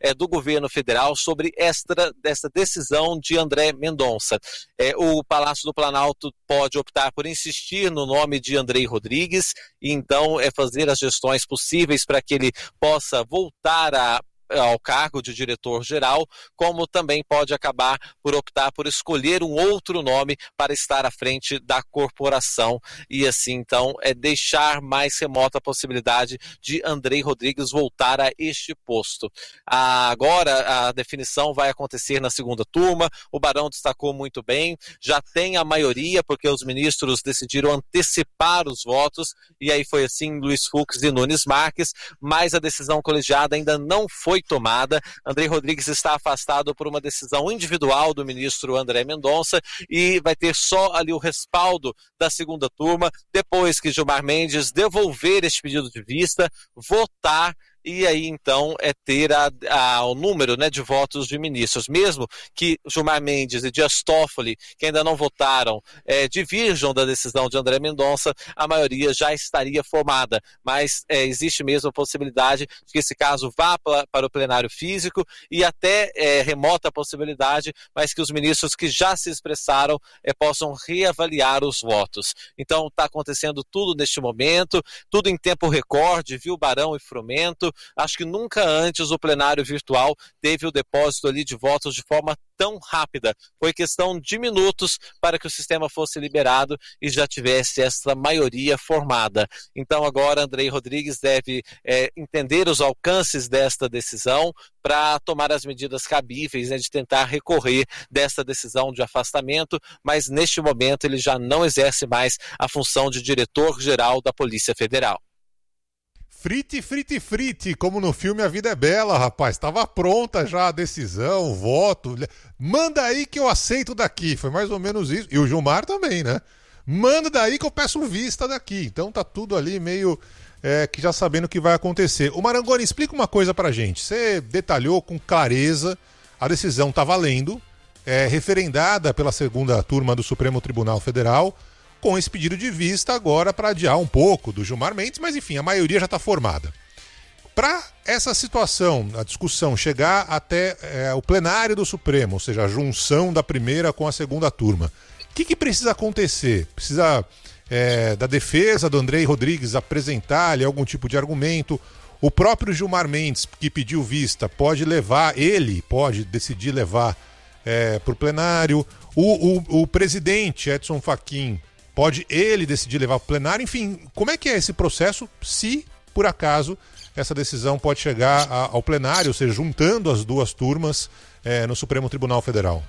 do governo federal sobre esta decisão de André Mendonça. O Palácio do Planalto pode optar por insistir no nome de Andrei Rodrigues e então fazer as gestões possíveis para que ele possa voltar ao cargo de diretor-geral, como também pode acabar por optar por escolher um outro nome para estar à frente da corporação e assim então deixar mais remota a possibilidade de Andrei Rodrigues voltar a este posto. Agora a definição vai acontecer na segunda turma, o Barão destacou muito bem, já tem a maioria porque os ministros decidiram antecipar os votos e aí foi assim Luiz Fux e Nunes Marques, mas a decisão colegiada ainda não foi tomada. Andrei Rodrigues está afastado por uma decisão individual do ministro André Mendonça e vai ter só ali o respaldo da segunda turma, depois que Gilmar Mendes devolver este pedido de vista, votar e aí então ter o número, né, de votos de ministros, mesmo que Gilmar Mendes e Dias Toffoli, que ainda não votaram, divirjam da decisão de André Mendonça, a maioria já estaria formada, mas existe mesmo a possibilidade de que esse caso vá para o plenário físico e até remota a possibilidade, mas que os ministros que já se expressaram possam reavaliar os votos. Então está acontecendo tudo neste momento, tudo em tempo recorde, viu, Barão e Frumento. Acho que nunca antes o plenário virtual teve o depósito ali de votos de forma tão rápida. Foi questão de minutos para que o sistema fosse liberado e já tivesse essa maioria formada. Então agora Andrei Rodrigues deve entender os alcances desta decisão para tomar as medidas cabíveis, né, de tentar recorrer dessa decisão de afastamento, mas neste momento ele já não exerce mais a função de diretor-geral da Polícia Federal. Frite, como no filme A Vida é Bela, rapaz. Estava pronta já a decisão, o voto. Manda aí que eu aceito daqui. Foi mais ou menos isso. E o Gilmar também, né? Manda daí que eu peço vista daqui. Então tá tudo ali meio que já sabendo o que vai acontecer. O Marangoni, explica uma coisa pra gente. Você detalhou com clareza, a decisão tá valendo, referendada pela segunda turma do Supremo Tribunal Federal, com esse pedido de vista agora para adiar um pouco do Gilmar Mendes, mas enfim, a maioria já está formada. Para essa situação, a discussão chegar até o plenário do Supremo, ou seja, a junção da primeira com a segunda turma, o que precisa acontecer? Precisa da defesa do Andrei Rodrigues apresentar ali algum tipo de argumento? O próprio Gilmar Mendes, que pediu vista, pode decidir levar para o plenário. O presidente Edson Fachin pode ele decidir levar para o plenário? Enfim, como é que é esse processo se, por acaso, essa decisão pode chegar ao plenário, ou seja, juntando as duas turmas no Supremo Tribunal Federal?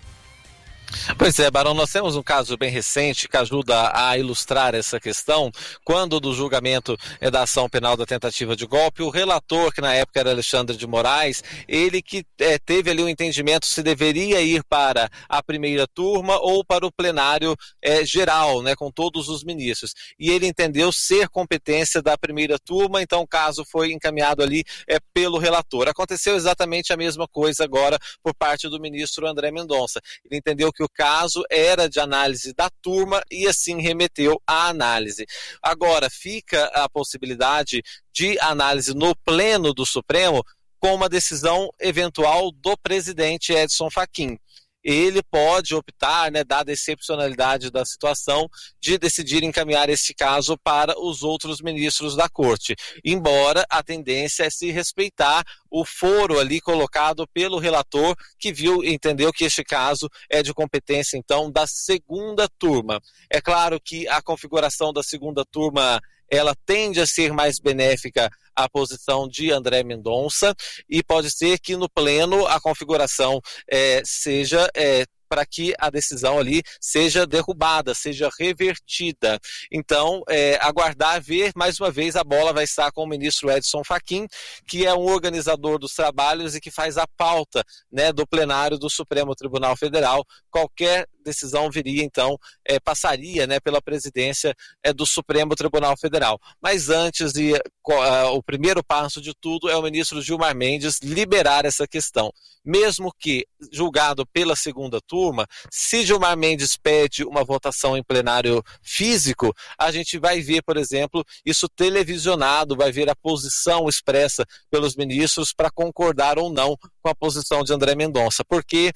Pois é, Barão, nós temos um caso bem recente que ajuda a ilustrar essa questão. Quando do julgamento da ação penal da tentativa de golpe, o relator, que na época era Alexandre de Moraes, ele que teve ali um entendimento se deveria ir para a primeira turma ou para o plenário geral, né, com todos os ministros. E ele entendeu ser competência da primeira turma, então o caso foi encaminhado ali pelo relator. Aconteceu exatamente a mesma coisa agora por parte do ministro André Mendonça. Ele entendeu que o caso era de análise da turma e assim remeteu à análise. Agora, fica a possibilidade de análise no pleno do Supremo com uma decisão eventual do presidente Edson Fachin. Ele pode optar, né, dada a excepcionalidade da situação, de decidir encaminhar esse caso para os outros ministros da corte, embora a tendência é se respeitar o foro ali colocado pelo relator, que entendeu que este caso é de competência, então, da segunda turma. É claro que a configuração da segunda turma ela tende a ser mais benéfica à posição de André Mendonça e pode ser que no pleno a configuração seja para que a decisão ali seja derrubada, seja revertida. Então, aguardar, ver, mais uma vez, a bola vai estar com o ministro Edson Fachin, que é um organizador dos trabalhos e que faz a pauta, né, do plenário do Supremo Tribunal Federal. Qualquer decisão viria, então, passaria, né, pela presidência do Supremo Tribunal Federal. Mas antes, o primeiro passo de tudo é o ministro Gilmar Mendes liberar essa questão. Mesmo que julgado pela segunda turma, se Gilmar Mendes pede uma votação em plenário físico, a gente vai ver, por exemplo, isso televisionado, vai ver a posição expressa pelos ministros para concordar ou não com a posição de André Mendonça, porque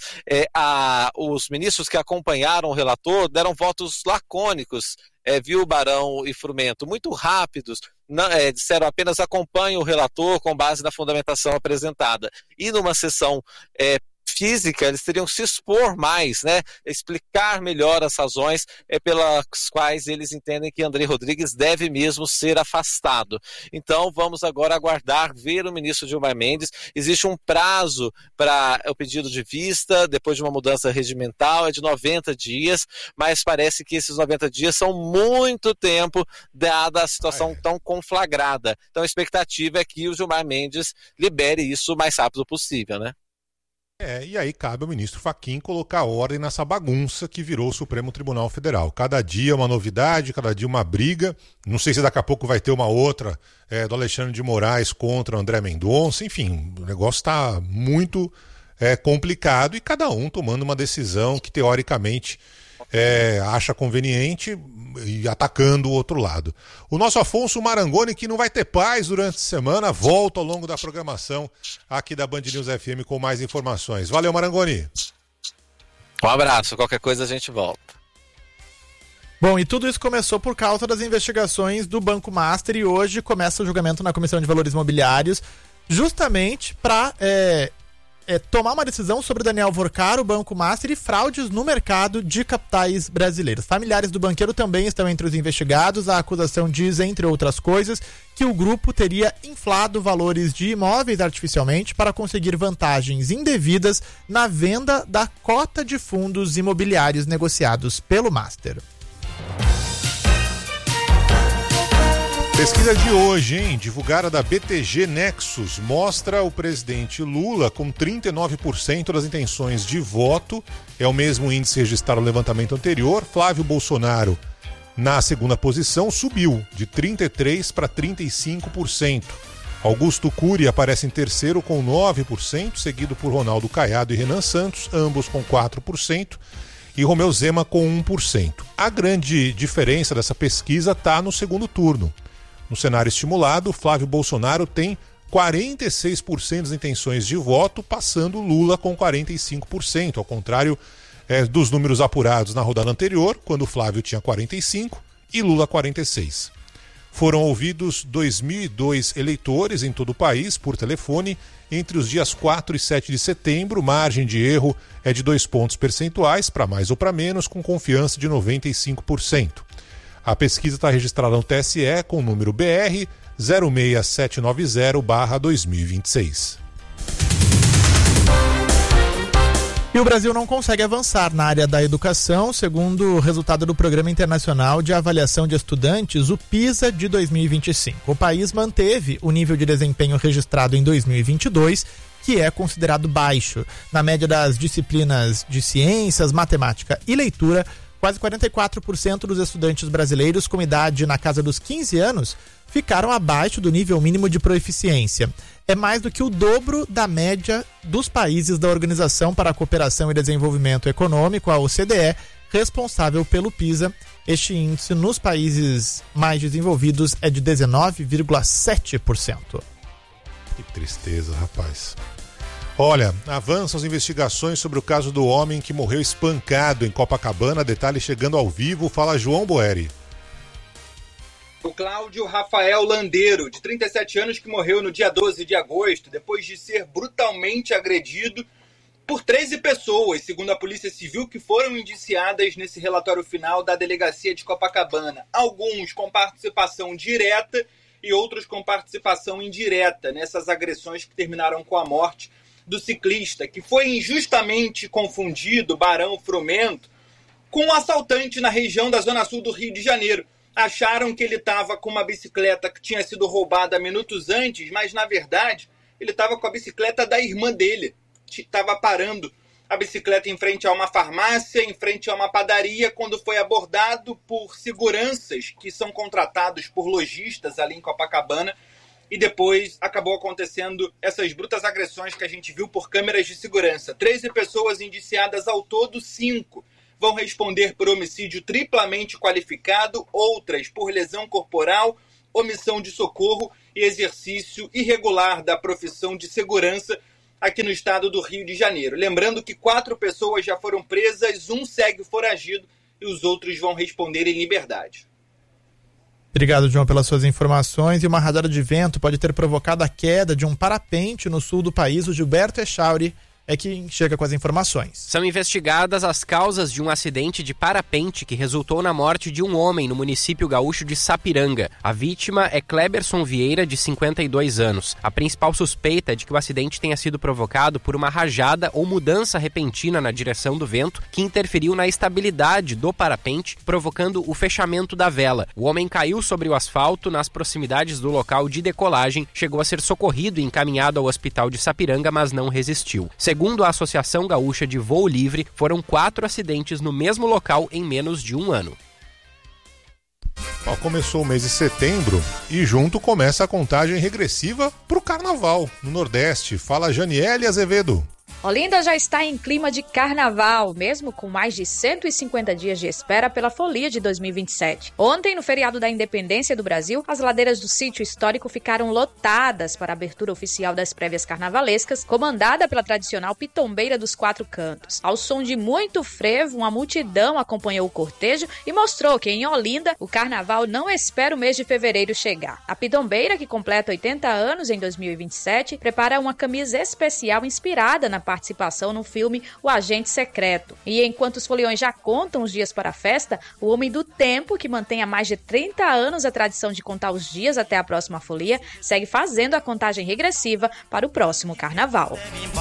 os ministros que acompanharam o relator deram votos lacônicos, viu, Barão e Frumento, muito rápidos, disseram apenas acompanhe o relator com base na fundamentação apresentada. E numa sessão física, eles teriam que se expor mais, né? Explicar melhor as razões pelas quais eles entendem que André Rodrigues deve mesmo ser afastado. Então, vamos agora aguardar, ver o ministro Gilmar Mendes. Existe um prazo para o pedido de vista, depois de uma mudança regimental, é de 90 dias, mas parece que esses 90 dias são muito tempo, dada a situação tão conflagrada. Então, a expectativa é que o Gilmar Mendes libere isso o mais rápido possível, né? E aí cabe ao ministro Fachin colocar ordem nessa bagunça que virou o Supremo Tribunal Federal. Cada dia uma novidade, cada dia uma briga. Não sei se daqui a pouco vai ter uma outra do Alexandre de Moraes contra o André Mendonça. Enfim, o negócio está muito complicado e cada um tomando uma decisão que teoricamente acha conveniente e atacando o outro lado. O nosso Afonso Marangoni, que não vai ter paz durante a semana, volta ao longo da programação aqui da Band News FM com mais informações. Valeu, Marangoni. Um abraço, qualquer coisa a gente volta. Bom, e tudo isso começou por causa das investigações do Banco Master e hoje começa o julgamento na Comissão de Valores Imobiliários, justamente para tomar uma decisão sobre Daniel Vorcar, o Banco Master e fraudes no mercado de capitais brasileiros. Familiares do banqueiro também estão entre os investigados. A acusação diz, entre outras coisas, que o grupo teria inflado valores de imóveis artificialmente para conseguir vantagens indevidas na venda da cota de fundos imobiliários negociados pelo Master. Pesquisa de hoje, divulgada da BTG Nexus, mostra o presidente Lula com 39% das intenções de voto. É o mesmo índice registrado no levantamento anterior. Flávio Bolsonaro, na segunda posição, subiu de 33% para 35%. Augusto Cury aparece em terceiro com 9%, seguido por Ronaldo Caiado e Renan Santos, ambos com 4%. E Romeu Zema com 1%. A grande diferença dessa pesquisa está no segundo turno. No cenário estimulado, Flávio Bolsonaro tem 46% das intenções de voto, passando Lula com 45%, ao contrário dos números apurados na rodada anterior, quando Flávio tinha 45% e Lula 46%. Foram ouvidos 2.002 eleitores em todo o país por telefone entre os dias 4 e 7 de setembro. Margem de erro é de 2 pontos percentuais, para mais ou para menos, com confiança de 95%. A pesquisa está registrada no TSE com o número BR 06790/2026. E o Brasil não consegue avançar na área da educação, segundo o resultado do Programa Internacional de Avaliação de Estudantes, o PISA de 2025. O país manteve o nível de desempenho registrado em 2022, que é considerado baixo. Na média das disciplinas de ciências, matemática e leitura, quase 44% dos estudantes brasileiros com idade na casa dos 15 anos ficaram abaixo do nível mínimo de proficiência. É mais do que o dobro da média dos países da Organização para a Cooperação e Desenvolvimento Econômico, a OCDE, responsável pelo PISA. Este índice nos países mais desenvolvidos é de 19,7%. Que tristeza, rapaz. Olha, avançam as investigações sobre o caso do homem que morreu espancado em Copacabana. Detalhe chegando ao vivo. Fala, João Boeri. O Cláudio Rafael Landeiro, de 37 anos, que morreu no dia 12 de agosto, depois de ser brutalmente agredido por 13 pessoas, segundo a Polícia Civil, que foram indiciadas nesse relatório final da Delegacia de Copacabana. Alguns com participação direta e outros com participação indireta nessas agressões que terminaram com a morte do ciclista, que foi injustamente confundido, Barão Frumento, com um assaltante na região da Zona Sul do Rio de Janeiro. Acharam que ele estava com uma bicicleta que tinha sido roubada minutos antes, mas, na verdade, ele estava com a bicicleta da irmã dele. Estava parando a bicicleta em frente a uma farmácia, em frente a uma padaria, quando foi abordado por seguranças que são contratados por lojistas ali em Copacabana, e depois acabou acontecendo essas brutas agressões que a gente viu por câmeras de segurança. 13 pessoas indiciadas ao todo, 5 vão responder por homicídio triplamente qualificado, outras por lesão corporal, omissão de socorro e exercício irregular da profissão de segurança aqui no estado do Rio de Janeiro. Lembrando que 4 pessoas já foram presas, 1 segue foragido e os outros vão responder em liberdade. Obrigado, João, pelas suas informações. E uma rajada de vento pode ter provocado a queda de um parapente no sul do país. O Gilberto Echauri é quem chega com as informações. São investigadas as causas de um acidente de parapente que resultou na morte de um homem no município gaúcho de Sapiranga. A vítima é Kleberson Vieira, de 52 anos. A principal suspeita é de que o acidente tenha sido provocado por uma rajada ou mudança repentina na direção do vento que interferiu na estabilidade do parapente, provocando o fechamento da vela. O homem caiu sobre o asfalto nas proximidades do local de decolagem, chegou a ser socorrido e encaminhado ao hospital de Sapiranga, mas não resistiu. Segundo a Associação Gaúcha de Voo Livre, foram 4 acidentes no mesmo local em menos de um ano. Começou o mês de setembro e junto começa a contagem regressiva para o Carnaval no Nordeste. Fala Janiele Azevedo. Olinda já está em clima de carnaval, mesmo com mais de 150 dias de espera pela folia de 2027. Ontem, no feriado da Independência do Brasil, as ladeiras do sítio histórico ficaram lotadas para a abertura oficial das prévias carnavalescas, comandada pela tradicional Pitombeira dos 4 Cantos. Ao som de muito frevo, uma multidão acompanhou o cortejo e mostrou que em Olinda o carnaval não espera o mês de fevereiro chegar. A Pitombeira, que completa 80 anos em 2027, prepara uma camisa especial inspirada na participação no filme O Agente Secreto. E enquanto os foliões já contam os dias para a festa, o Homem do Tempo, que mantém há mais de 30 anos a tradição de contar os dias até a próxima folia, segue fazendo a contagem regressiva para o próximo carnaval.